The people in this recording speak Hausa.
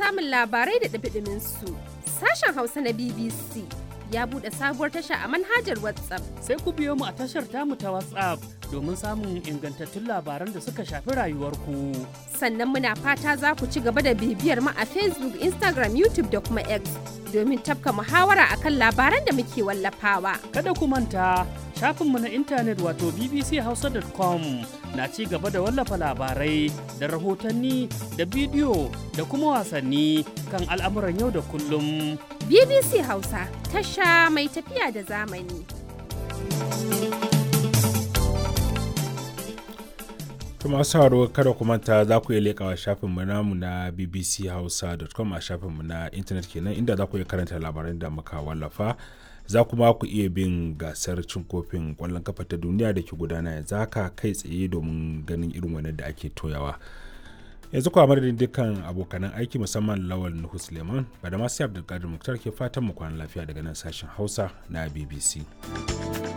samun labarai da ɗumi su. Sashen Hausa na BBC ya buɗe sabuwar tasha a manhajar WhatsApp. Sai ku biyo mu a tashar tamu ta WhatsApp domin samun ingantattun labaran da suka shafi rayuwarku. Sannan muna fata za ku ci gaba da bibiyar mu a Facebook, Instagram, YouTube da kuma X domin tafka muhawara akan labaran da muke wallafawa. Kada ku manta shafinmu na intanet wato bbchausa.com na ci gaba da wallafa labarai da rahotanni da bidiyo da kuma wasanni kan al'amuran yau da kullum. BBC Hausa, tasha mai tafiya da zamani. kuma sauraro kada ku manta za ku iya leƙawa shafinmu namu na bbchausa.com a shafinmu na intanet kenan inda za ku iya karanta labaran da muka wallafa. Za kuma ku iya bin gasar cin kofin ƙwallon kafa ta duniya da ke gudana yanzu haka kai tsaye domin ganin irin wannan da ake toyawa. Yanzu kuwa madadin dukkan abokanan aiki musamman Lawal Nuhu Suleiman ba da masu Abdulkadir Muktar ke fatan mu kwana lafiya daga nan sashen Hausa na BBC.